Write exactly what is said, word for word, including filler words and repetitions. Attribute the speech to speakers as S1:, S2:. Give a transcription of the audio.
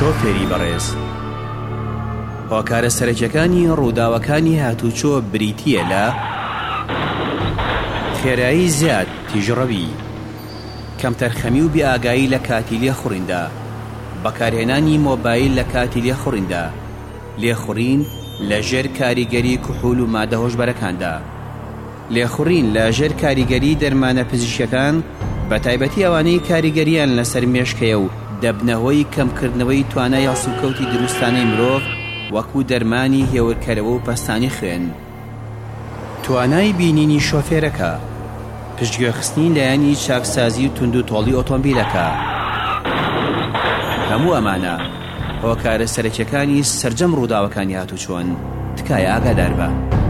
S1: شۆفێری بەڕێز. هۆکارە سەرەکیەکانی ڕووداوەکانی هاتوچۆ بریتیە لە خێرایی زیاد تیژڕەوی، کەمتەرخەمی و بێئاگایی لە کاتی لێخوڕیندا، بەکارهێنانی مۆبایل لە کاتی لێخوڕیندا، لێخوڕین لە ژێر کاریگەری کوحول و مادە هۆشبەرەکاندا، لێخوڕین لە ژێر کاریگەری دەرمانە پزیشکیەکان بە تایبەتی ئەوانەی کاریگەریان لەسەر مێشکەیە و دەبنەوەی کەمکردنەوەی توانای هەڵسوکەوتی دروستانەی مرۆڤ وەکو دەرمانی هێورکەرەوە و پەستانی خوێن. توانای بینینی شۆفێرەکە، پشتگوێخستنی لایەنی چاکسازی و تونند و تۆڵی ئۆتۆمبیلەکە. هەموو ئەمانە هۆکارە سەرەکیەکانی سەرجەم ڕووداوەکانی هاتوچۆن. تکایە ئاگادار بە.